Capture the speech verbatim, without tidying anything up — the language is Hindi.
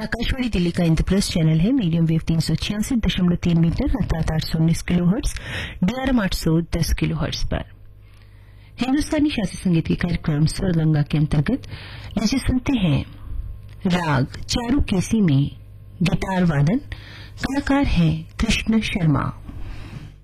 आकाशवाणी दिल्ली का इंद्रप्रस्थ चैनल है। मीडियम वेव तीन सौ छियासठ दशमलव तीन मीटर अर्थात आठ सौ उन्नीस किलो हर्ट्ज, डीआरएम आठ सौ दस किलो हर्ट्ज पर हिंदुस्तानी शास्त्रीय संगीत के कार्यक्रम स्वरगंगा के अंतर्गत लीजिए सुनते हैं राग चारू केसी में गिटार वादन। कलाकार हैं कृष्ण शर्मा।